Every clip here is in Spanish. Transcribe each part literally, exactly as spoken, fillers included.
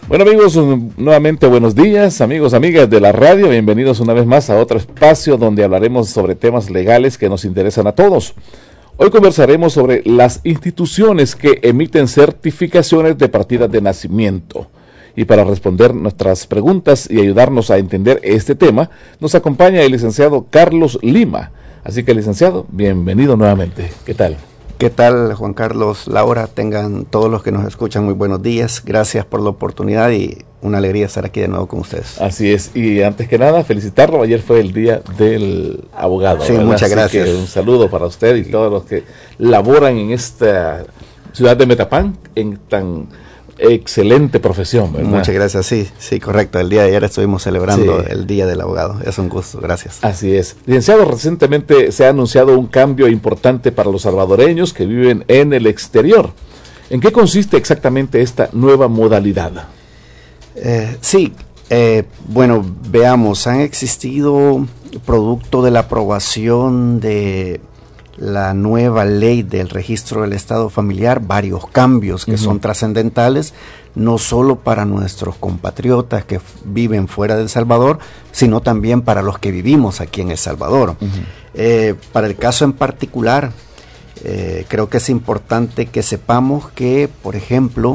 Bueno amigos, nuevamente buenos días, amigos, amigas de la radio, bienvenidos una vez más a otro espacio donde hablaremos sobre temas legales que nos interesan a todos. Hoy conversaremos sobre las instituciones que emiten certificaciones de partidas de nacimiento. Y para responder nuestras preguntas y ayudarnos a entender este tema, nos acompaña el licenciado Carlos Lima. Así que licenciado, bienvenido nuevamente. ¿Qué tal? ¿Qué tal, Juan Carlos, Laura? Tengan todos los que nos escuchan muy buenos días. Gracias por la oportunidad y una alegría estar aquí de nuevo con ustedes. Así es, y antes que nada, felicitarlo. Ayer fue el Día del Abogado. Sí, ¿verdad? muchas Así gracias. Que un saludo para usted y todos los que laboran en esta ciudad de Metapán en tan excelente profesión, ¿verdad? Muchas gracias, sí, sí, correcto. El día de ayer estuvimos celebrando Sí. el Día del Abogado. Es un gusto, gracias. Así es. Licenciado, recientemente se ha anunciado un cambio importante para los salvadoreños que viven en el exterior. ¿En qué consiste exactamente esta nueva modalidad? Eh, sí, eh, bueno, veamos, han existido, producto de la aprobación de la nueva ley del registro del estado familiar, varios cambios que uh-huh. son trascendentales, no solo para nuestros compatriotas que f- viven fuera de El Salvador, sino también para los que vivimos aquí en El Salvador. Uh-huh. Eh, para el caso en particular, eh, creo que es importante que sepamos que, por ejemplo,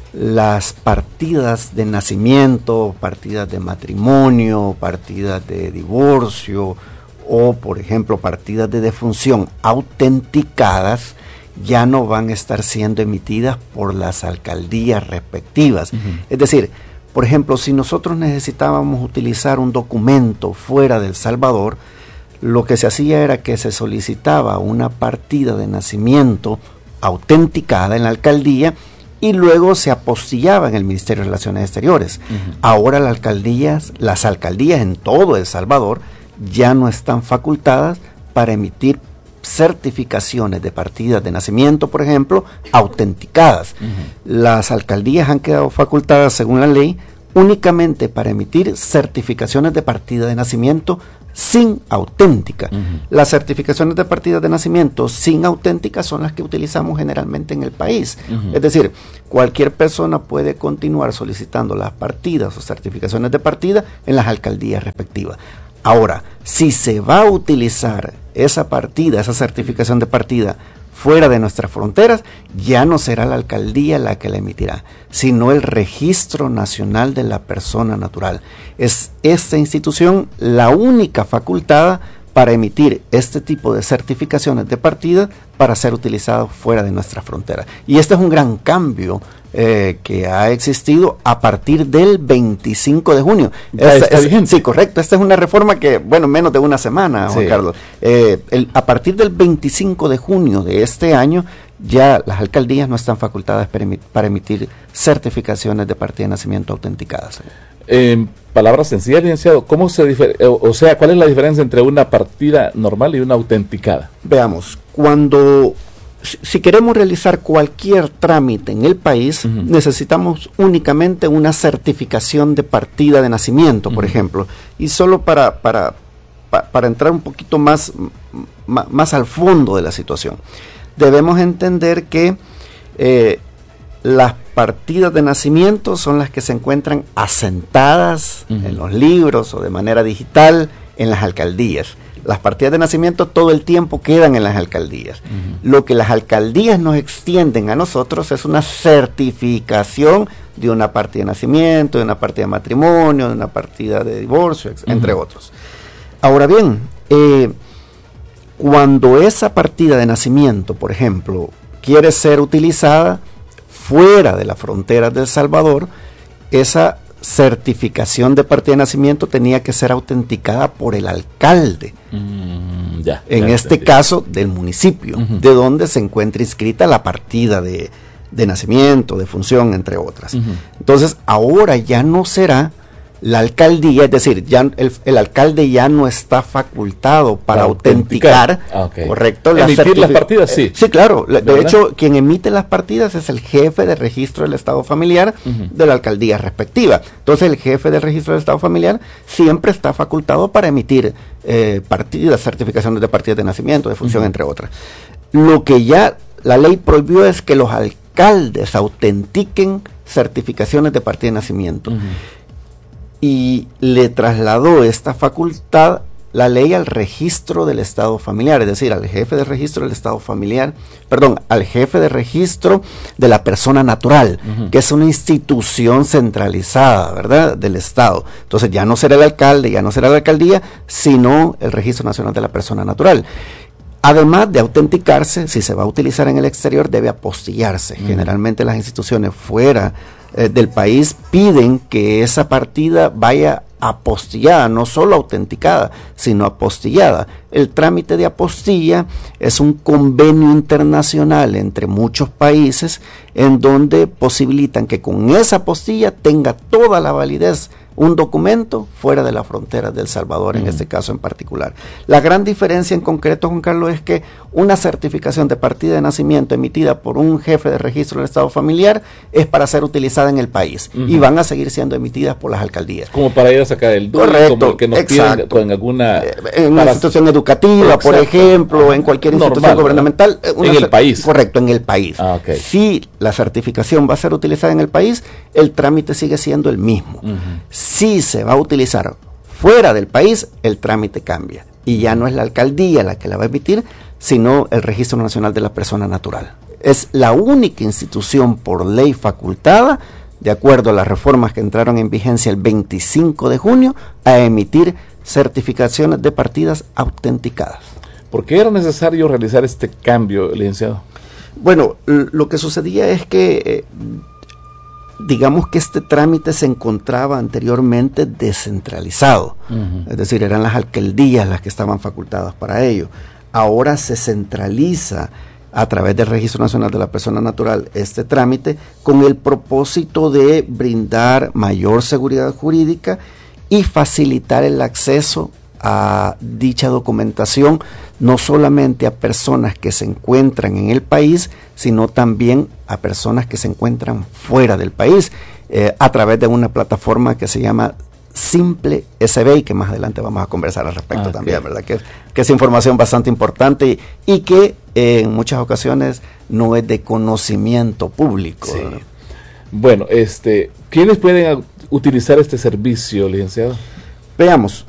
las partidas de nacimiento, partidas de matrimonio, partidas de divorcio, o por ejemplo partidas de defunción autenticadas ya no van a estar siendo emitidas por las alcaldías respectivas. Uh-huh. Es decir, por ejemplo, si nosotros necesitábamos utilizar un documento fuera de El Salvador, lo que se hacía era que se solicitaba una partida de nacimiento autenticada en la alcaldía y luego se apostillaba en el Ministerio de Relaciones Exteriores. Uh-huh. Ahora las alcaldías, las alcaldías en todo El Salvador ya no están facultadas para emitir certificaciones de partidas de nacimiento, por ejemplo, autenticadas. Uh-huh. Las alcaldías han quedado facultadas, según la ley, únicamente para emitir certificaciones de partida de nacimiento sin auténtica. Uh-huh. Las certificaciones de partida de nacimiento sin auténtica son las que utilizamos generalmente en el país. Uh-huh. Es decir, cualquier persona puede continuar solicitando las partidas o certificaciones de partida en las alcaldías respectivas. Ahora, si se va a utilizar esa partida, esa certificación de partida fuera de nuestras fronteras, ya no será la alcaldía la que la emitirá, sino el Registro Nacional de la Persona Natural. Es esta institución la única facultada para emitir este tipo de certificaciones de partida para ser utilizados fuera de nuestra frontera. Y este es un gran cambio eh, que ha existido a partir del veinticinco de junio. Ya Esta, está es, vigente. sí, correcto. Esta es una reforma que, bueno, menos de una semana, Juan Sí. Carlos. Eh, el, a partir del veinticinco de junio de este año, ya las alcaldías no están facultadas para, emi- para emitir certificaciones de partida de nacimiento autenticadas. En palabras sencillas, licenciado, ¿cómo se difer- o sea, ¿cuál es la diferencia entre una partida normal y una autenticada? Veamos, cuando, si, si queremos realizar cualquier trámite en el país, uh-huh. necesitamos únicamente una certificación de partida de nacimiento, uh-huh. por ejemplo, y solo para, para, pa, para entrar un poquito más, ma, más al fondo de la situación, debemos entender que eh, las partidas de nacimiento son las que se encuentran asentadas uh-huh. en los libros o de manera digital en las alcaldías. Las partidas de nacimiento todo el tiempo quedan en las alcaldías. Uh-huh. Lo que las alcaldías nos extienden a nosotros es una certificación de una partida de nacimiento, de una partida de matrimonio, de una partida de divorcio, uh-huh. entre otros. Ahora bien, eh, cuando esa partida de nacimiento, por ejemplo, quiere ser utilizada fuera de las fronteras de El Salvador, esa certificación de partida de nacimiento tenía que ser autenticada por el alcalde, mm, ya, en ya este entendí. caso del municipio, uh-huh. de donde se encuentra inscrita la partida de, de nacimiento, de función, entre otras. Uh-huh. Entonces, ahora ya no será la alcaldía, es decir, ya el, el alcalde ya no está facultado para autenticar, autenticar ah, okay. correcto, emitir la las partidas, sí. Eh, sí, claro. De ¿verdad? Hecho, quien emite las partidas es el jefe de registro del estado familiar uh-huh. de la alcaldía respectiva. Entonces, el jefe del registro del estado familiar siempre está facultado para emitir eh, partidas, certificaciones de partidas de nacimiento, de función, uh-huh. entre otras. Lo que ya la ley prohibió es que los alcaldes alcaldes autentiquen certificaciones de partida de nacimiento. Uh-huh. Y le trasladó esta facultad la ley al registro del estado familiar, es decir, al jefe de registro del estado familiar, perdón, al jefe de registro de la persona natural, uh-huh. que es una institución centralizada, ¿verdad?, del estado. Entonces ya no será el alcalde, ya no será la alcaldía, sino el registro nacional de la persona natural. Además de autenticarse, si se va a utilizar en el exterior, debe apostillarse. Uh-huh. Generalmente las instituciones fuera eh, del país piden que esa partida vaya apostillada, no solo autenticada, sino apostillada. El trámite de apostilla es un convenio internacional entre muchos países en donde posibilitan que con esa apostilla tenga toda la validez un documento fuera de las fronteras de El Salvador, en uh-huh. este caso en particular. La gran diferencia en concreto, Juan Carlos, es que una certificación de partida de nacimiento emitida por un jefe de registro del estado familiar es para ser utilizada en el país, uh-huh. y van a seguir siendo emitidas por las alcaldías. Como para ir a sacar el D U I, correcto, como el que nos piden con alguna... En una institución educativa, exacto. por ejemplo, en cualquier normal, institución gubernamental. Una en el país. Correcto, en el país. Ah, okay. Si la certificación va a ser utilizada en el país, el trámite sigue siendo el mismo. Uh-huh. Si se va a utilizar fuera del país, el trámite cambia. Y ya no es la alcaldía la que la va a emitir, sino el Registro Nacional de la Persona Natural. Es la única institución por ley facultada, de acuerdo a las reformas que entraron en vigencia el veinticinco de junio, a emitir certificaciones de partidas autenticadas. ¿Por qué era necesario realizar este cambio, licenciado? Bueno, lo que sucedía es que... Eh, digamos que este trámite se encontraba anteriormente descentralizado, uh-huh. es decir, eran las alcaldías las que estaban facultadas para ello. Ahora se centraliza a través del Registro Nacional de la Persona Natural este trámite con el propósito de brindar mayor seguridad jurídica y facilitar el acceso a dicha documentación, no solamente a personas que se encuentran en el país, sino también a personas que se encuentran fuera del país, eh, a través de una plataforma que se llama Simple S B, y que más adelante vamos a conversar al respecto ah, también, okay. ¿verdad? Que, que es información bastante importante y, y que eh, en muchas ocasiones no es de conocimiento público. Sí. Bueno, este, ¿quiénes pueden utilizar este servicio, licenciado? Veamos,